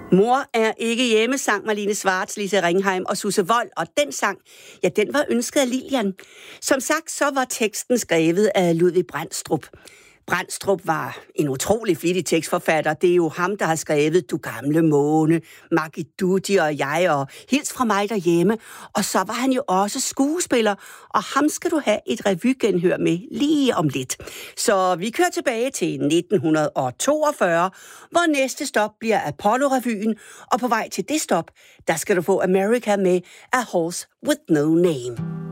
Mor er ikke hjemme, sang Marlene Schwartz, Lise Ringheim og Susse Wold, og den sang, ja, den var ønsket af Lilian. Som sagt, så var teksten skrevet af Ludvig Brandstrup. Brandstrup var en utrolig flittig tekstforfatter. Det er jo ham, der har skrevet Du gamle måne, Maggie Duty og jeg, og Hils fra mig derhjemme. Og så var han jo også skuespiller, og ham skal du have et revygenhør med lige om lidt. Så vi kører tilbage til 1942, hvor næste stop bliver Apollo-revyen, og på vej til det stop, der skal du få America med A Horse with No Name.